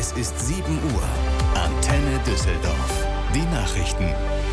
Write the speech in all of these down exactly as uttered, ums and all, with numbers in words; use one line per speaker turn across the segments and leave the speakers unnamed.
Es ist sieben Uhr. Antenne Düsseldorf. Die Nachrichten.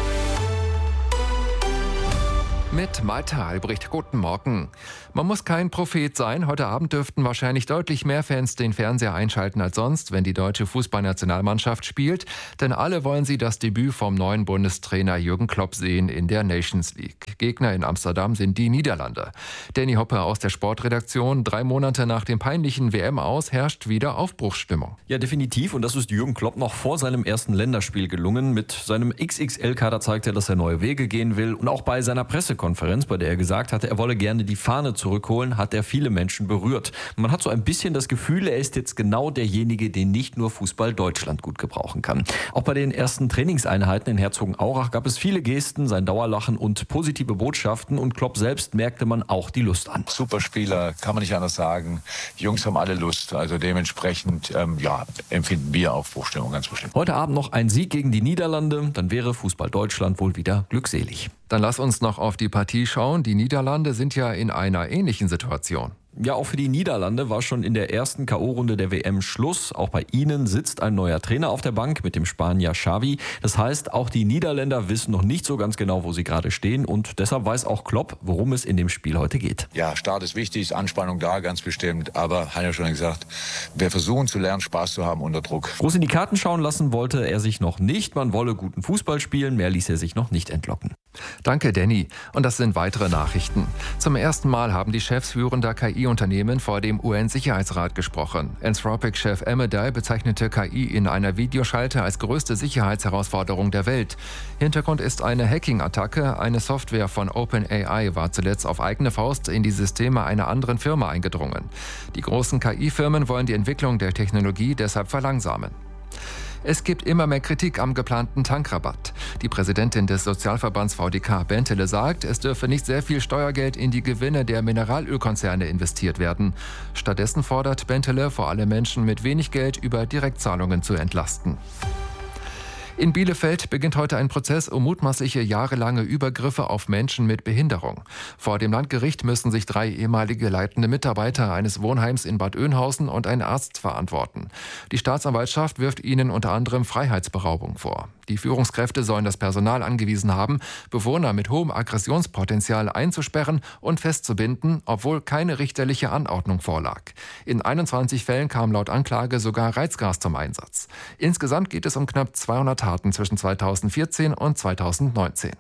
Mit Malte Albrecht, guten Morgen. Man muss kein Prophet sein. Heute Abend dürften wahrscheinlich deutlich mehr Fans den Fernseher einschalten als sonst, wenn die deutsche Fußballnationalmannschaft spielt. Denn alle wollen sie das Debüt vom neuen Bundestrainer Jürgen Klopp sehen in der Nations League. Gegner in Amsterdam sind die Niederlande. Danny Hoppe aus der Sportredaktion. Drei Monate nach dem peinlichen W M-Aus herrscht wieder Aufbruchsstimmung.
Ja, definitiv. Und das ist Jürgen Klopp noch vor seinem ersten Länderspiel gelungen. Mit seinem X X L-Kader zeigt er, dass er neue Wege gehen will. Und auch bei seiner Pressekonferenz, bei der er gesagt hatte, er wolle gerne die Fahne zurückholen, hat er viele Menschen berührt. Man hat so ein bisschen das Gefühl, er ist jetzt genau derjenige, den nicht nur Fußball Deutschland gut gebrauchen kann. Auch bei den ersten Trainingseinheiten in Herzogenaurach gab es viele Gesten, sein Dauerlachen und positive Botschaften. Und Klopp selbst merkte man auch die Lust an.
Super Spieler, kann man nicht anders sagen. Die Jungs haben alle Lust. Also dementsprechend ähm, ja, empfinden wir Aufbruchstimmung ganz bestimmt.
Heute Abend noch ein Sieg gegen die Niederlande. Dann wäre Fußball Deutschland wohl wieder glückselig.
Dann lass uns noch auf die Partie schauen. Die Niederlande sind ja in einer ähnlichen Situation.
Ja, auch für die Niederlande war schon in der ersten K O-Runde der W M Schluss. Auch bei ihnen sitzt ein neuer Trainer auf der Bank mit dem Spanier Xavi. Das heißt, auch die Niederländer wissen noch nicht so ganz genau, wo sie gerade stehen. Und deshalb weiß auch Klopp, worum es in dem Spiel heute geht.
Ja, Start ist wichtig, ist Anspannung da, ganz bestimmt. Aber, hat ja schon gesagt, wir versuchen zu lernen, Spaß zu haben unter Druck.
Groß in die Karten schauen lassen wollte er sich noch nicht. Man wolle guten Fußball spielen, mehr ließ er sich noch nicht entlocken.
Danke, Danny. Und das sind weitere Nachrichten. Zum ersten Mal haben die Chefs führender K I-Unternehmen vor dem U N-Sicherheitsrat gesprochen. Anthropic-Chef Amedei bezeichnete K I in einer Videoschalte als größte Sicherheitsherausforderung der Welt. Hintergrund ist eine Hacking-Attacke. Eine Software von OpenAI war zuletzt auf eigene Faust in die Systeme einer anderen Firma eingedrungen. Die großen K I-Firmen wollen die Entwicklung der Technologie deshalb verlangsamen. Es gibt immer mehr Kritik am geplanten Tankrabatt. Die Präsidentin des Sozialverbands V D K, Bentele, sagt, es dürfe nicht sehr viel Steuergeld in die Gewinne der Mineralölkonzerne investiert werden. Stattdessen fordert Bentele, vor allem Menschen mit wenig Geld über Direktzahlungen zu entlasten. In Bielefeld beginnt heute ein Prozess um mutmaßliche jahrelange Übergriffe auf Menschen mit Behinderung. Vor dem Landgericht müssen sich drei ehemalige leitende Mitarbeiter eines Wohnheims in Bad Oeynhausen und ein Arzt verantworten. Die Staatsanwaltschaft wirft ihnen unter anderem Freiheitsberaubung vor. Die Führungskräfte sollen das Personal angewiesen haben, Bewohner mit hohem Aggressionspotenzial einzusperren und festzubinden, obwohl keine richterliche Anordnung vorlag. In einundzwanzig Fällen kam laut Anklage sogar Reizgas zum Einsatz. Insgesamt geht es um knapp zweihundert Taten zwischen zweitausendvierzehn und zweitausendneunzehn.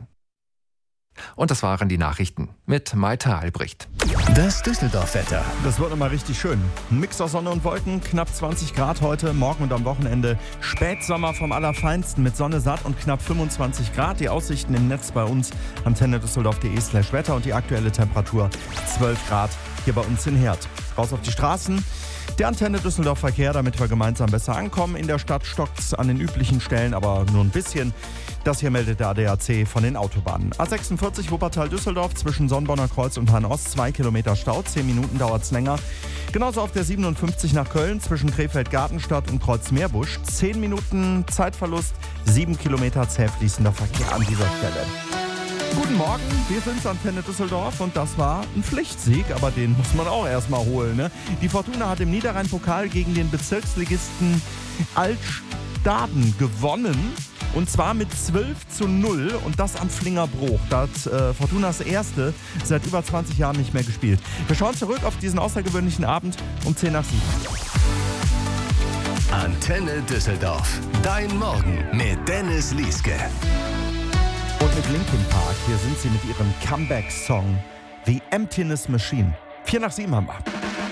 Und das waren die Nachrichten mit Malte Albrecht.
Das Düsseldorf-Wetter.
Das wird nochmal richtig schön. Ein Mix aus Sonne und Wolken, knapp zwanzig Grad heute, morgen und am Wochenende. Spätsommer vom Allerfeinsten mit Sonne satt und knapp fünfundzwanzig Grad. Die Aussichten im Netz bei uns, antenne düsseldorf punkt de slash Wetter und die aktuelle Temperatur zwölf Grad hier bei uns in Herd. Raus auf die Straßen. Der Antenne Düsseldorf Verkehr, damit wir gemeinsam besser ankommen. In der Stadt stockt's an den üblichen Stellen, aber nur ein bisschen. Das hier meldet der A D A C von den Autobahnen. A sechsundvierzig Wuppertal-Düsseldorf zwischen Sonnborner Kreuz und Hahn-Ost, zwei Kilometer Stau, zehn Minuten dauert's länger. Genauso auf der siebenundfünfzig nach Köln zwischen Krefeld-Gartenstadt und Kreuz-Meerbusch, zehn Minuten Zeitverlust, sieben Kilometer zäh fließender Verkehr an dieser Stelle. Guten Morgen, wir sind Antenne Düsseldorf und das war ein Pflichtsieg, aber den muss man auch erstmal holen. Ne? Die Fortuna hat im Niederrhein-Pokal gegen den Bezirksligisten Altstaden gewonnen. Und zwar mit zwölf zu null und das am Flingerbruch. Da hat äh, Fortunas Erste seit über zwanzig Jahren nicht mehr gespielt. Wir schauen zurück auf diesen außergewöhnlichen Abend um zehn nach sieben.
Antenne Düsseldorf. Dein Morgen mit Dennis Lieske.
Und mit Linkin Park, hier sind sie mit ihrem Comeback-Song The Emptiness Machine. vier nach sieben haben wir.